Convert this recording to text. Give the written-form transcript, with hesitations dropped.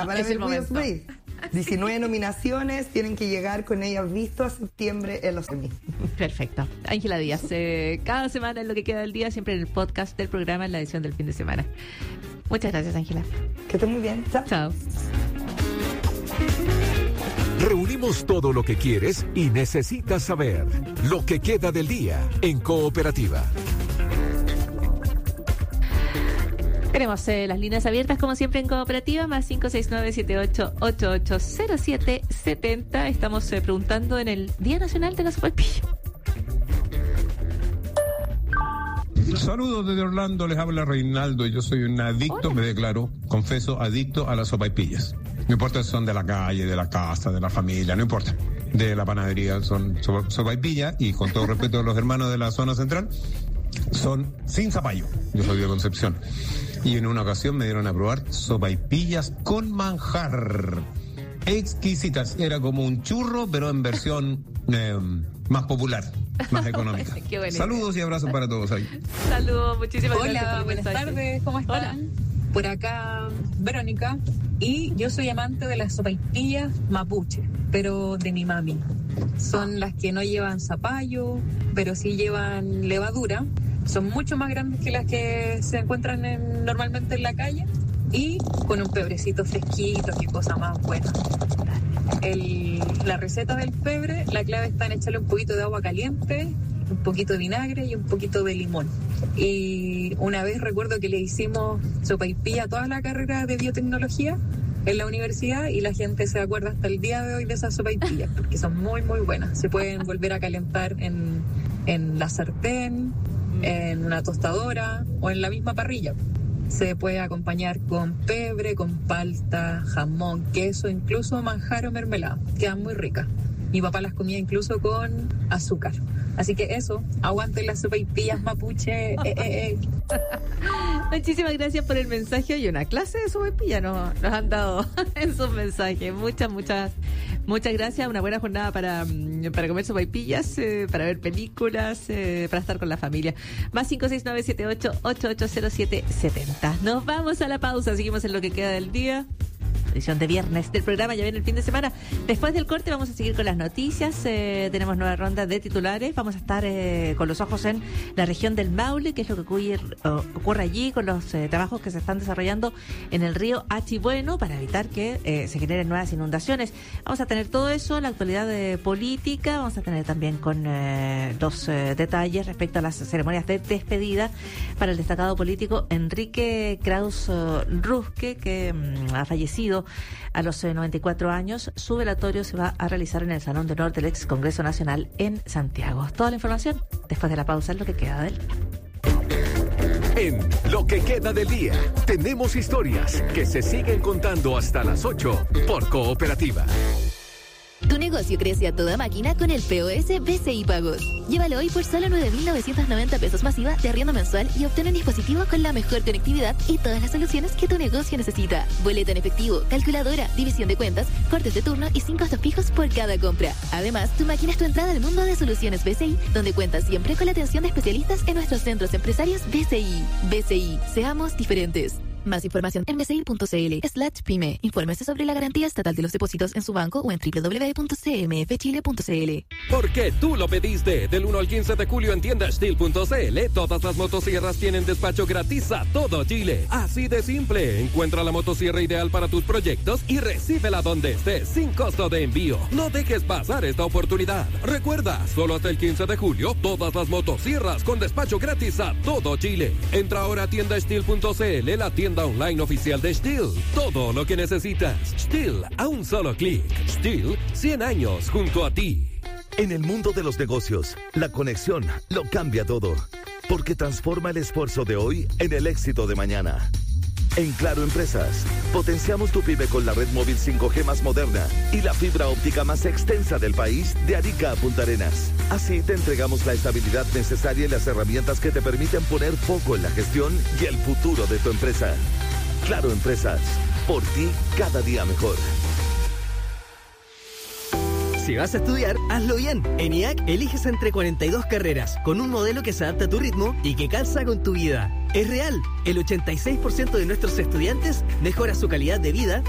ya para ver Will Smith. 19 nominaciones, tienen que llegar con ellas visto a septiembre en los Emmy. Perfecto. Ángela Díaz, cada semana en lo que queda del día, siempre en el podcast del programa, en la edición del fin de semana. Muchas gracias, Ángela. Que estés muy bien. Chao. Chao. Reunimos todo lo que quieres y necesitas saber. Lo que queda del día en Cooperativa. Tenemos las líneas abiertas como siempre en Cooperativa, más 569-7888-0770. Estamos preguntando en el Día Nacional de la Sopaipilla. Saludos desde Orlando, les habla Reinaldo. Yo soy un adicto, Hola. me declaro, confeso, adicto a las sopaipillas. No importa si son de la calle, de la casa, de la familia, no importa. De la panadería son sopaipillas y con todo respeto a los hermanos de la zona central, son sin zapallo. Yo soy de Concepción. Y en una ocasión me dieron a probar sopaipillas con manjar. Exquisitas. Era como un churro, pero en versión más popular, más económica. Qué buena Saludos y abrazos para todos ahí. Saludos, muchísimas gracias. Hola, por el buenas mensaje. tardes, ¿cómo están? Hola. Por acá, Verónica. Y yo soy amante de las sopaipillas mapuche, pero de mi mami. Son las que no llevan zapallo, pero sí llevan levadura. Son mucho más grandes que las que se encuentran normalmente en la calle. Y con un pebrecito fresquito, qué cosa más buena. La receta del pebre, la clave está en echarle un poquito de agua caliente, un poquito de vinagre y un poquito de limón. Y una vez recuerdo que le hicimos sopaipilla a toda la carrera de biotecnología en la universidad y la gente se acuerda hasta el día de hoy de esas sopaipillas porque son muy muy buenas. Se pueden volver a calentar en la sartén, en una tostadora o en la misma parrilla. Se puede acompañar con pebre, con palta, jamón, queso, incluso manjar o mermelada. Quedan muy ricas. Mi papá las comía incluso con azúcar. Así que eso, aguanten las sopaipillas mapuche. Muchísimas gracias por el mensaje. Y una clase de sopaipilla nos han dado en sus mensajes. Muchas gracias. Una buena jornada para comer sopaipillas, para ver películas, para estar con la familia. Más 569-7888-0770. Nos vamos a la pausa. Seguimos en lo que queda del día. Edición de viernes del programa, ya viene el fin de semana. Después del corte vamos a seguir con las noticias. Tenemos nueva ronda de titulares. Vamos a estar con los ojos en la región del Maule, que es lo que ocurre allí con los trabajos que se están desarrollando en el río Achibueno para evitar que se generen nuevas inundaciones. Vamos a tener todo eso, la actualidad política. Vamos a tener también con los detalles respecto a las ceremonias de despedida para el destacado político Enrique Kraus Ruske, que ha fallecido a los 94 años. Su velatorio se va a realizar en el Salón de Honor del Ex Congreso Nacional en Santiago. Toda la información después de la pausa en lo que queda del día. En Lo que queda del día, tenemos historias que se siguen contando hasta las 8 por Cooperativa. Tu negocio crece a toda máquina con el POS BCI Pagos. Llévalo hoy por solo 9.990 pesos masiva de arriendo mensual y obtén un dispositivo con la mejor conectividad y todas las soluciones que tu negocio necesita. Boleta en efectivo, calculadora, división de cuentas, cortes de turno y 5 costos fijos por cada compra. Además, tu máquina es tu entrada al mundo de soluciones BCI, donde cuentas siempre con la atención de especialistas en nuestros centros empresarios BCI. BCI, seamos diferentes. Más información en bci.cl/pyme. Infórmese sobre la garantía estatal de los depósitos en su banco o en www.cmfchile.cl. Porque tú lo pediste. Del 1 al 15 de julio en tiendasteel.cl, todas las motosierras tienen despacho gratis a todo Chile. Así de simple. Encuentra la motosierra ideal para tus proyectos y recíbela donde estés sin costo de envío. No dejes pasar esta oportunidad. Recuerda, solo hasta el 15 de julio, todas las motosierras con despacho gratis a todo Chile. Entra ahora a tiendasteel.cl, la tienda online oficial de Stihl. Todo lo que necesitas. Stihl, a un solo clic. Stihl, 100 años junto a ti. En el mundo de los negocios, la conexión lo cambia todo, porque transforma el esfuerzo de hoy en el éxito de mañana. En Claro Empresas, potenciamos tu pyme con la red móvil 5G más moderna y la fibra óptica más extensa del país, de Arica a Punta Arenas. Así te entregamos la estabilidad necesaria y las herramientas que te permiten poner foco en la gestión y el futuro de tu empresa. Claro Empresas, por ti cada día mejor. Si vas a estudiar, hazlo bien. En IAC eliges entre 42 carreras, con un modelo que se adapta a tu ritmo y que calza con tu vida. Es real, el 86% de nuestros estudiantes mejora su calidad de vida